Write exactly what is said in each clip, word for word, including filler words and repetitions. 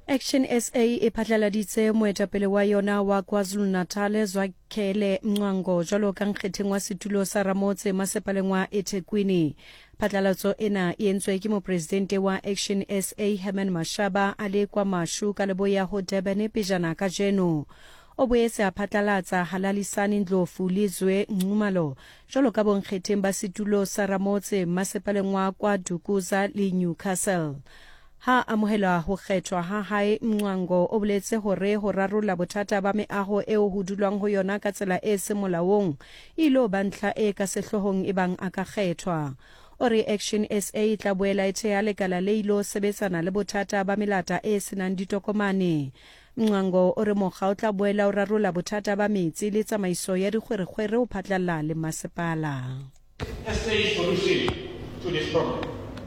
Action S A e phatlaladitse moetapele wa yona wa KwaZulu-Natal Zwakhele Mncwango jwalo ka nkgetheng wa setulo sa Ramotse masepaleng wa eThekwini. Phatlalatso ena e entswe ke mopresidente wa Action S A Herman Mashaba a le kwa Mashu ka leboya ho Durban pejana ka jeno. O boetse a phatlalatsa Halalisani Ndlovu Lizwe Nxumalo jwalo ka bonkgetheng ba setulo sa Ramotse masepaleng wa kwa Dukuza le Newcastle. Ha amohela ho kgethwa ha hae Mncwango o boletse hore ho rarolla bothata ba meaho eo ho dulwang ho yona ka tsela e se molaong ilo bantlha e ka sehlohong ebang a ka kgethwa. Ore Action S A tla boela e thea lekala le ilo sebetsana le bothata ba melata e senang ditokomane. Mncwango o re mokga o tla boela o rarolla bothata ba metsi le tsamaiso ya dikgwerekgwere ho phatlalla le masepala. S A solution to this problem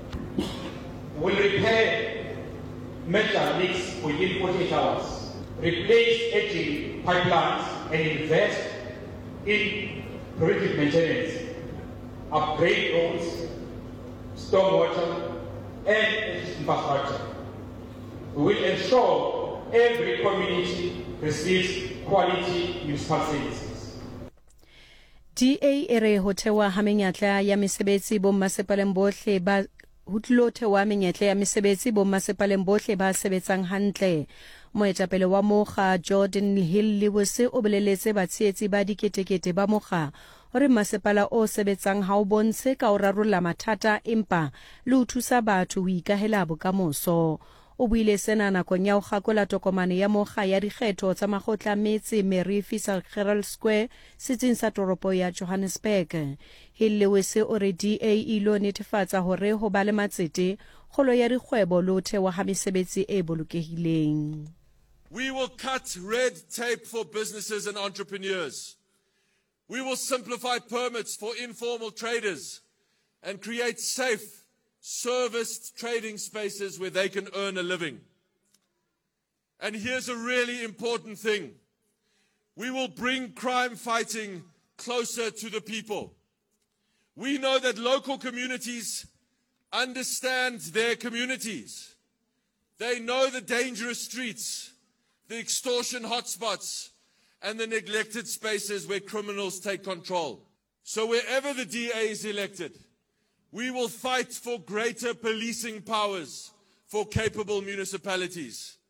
will repair major leaks within forty-eight hours, replace aging pipelines and invest in preventive maintenance, upgrade roads, stormwater and infrastructure. We will ensure every community receives quality municipal services. D A e re ho thewa ha menyatla ya mesebetsi bo masepaleng bohle ba hutlote wa menyetla ya mesebetsi bo masepaleng bohle ba sebetsang hantle. Moetapele wa mokga Jordan Hill Lewis o boleletse batshehetsi ba diketekete ba mokga hore masepala o sebetsang ha o bontshe ka o rarolla mathata empa le ho thusa batho ho ikahela bokamoso. O buile sena nakong ya ho kgakola tokomane ya mokga ya dikgetho tsa makgotla metse Mary Fisher Gerald Square setsing sa toropo ya Johannesburg. Hill Lewis o re D A ilo netefatsa hore ho ba le matsete kgolo ya dikgwebo le ho thewa ha mesebetsi e bolokehileng. We will cut red tape for businesses and entrepreneurs. We will simplify permits for informal traders and create safe, serviced trading spaces where they can earn a living. And here's a really important thing. We will bring crime fighting closer to the people. We know that local communities understand their communities. They know the dangerous streets, the extortion hotspots, and the neglected spaces where criminals take control. So wherever the D A is elected, we will fight for greater policing powers for capable municipalities.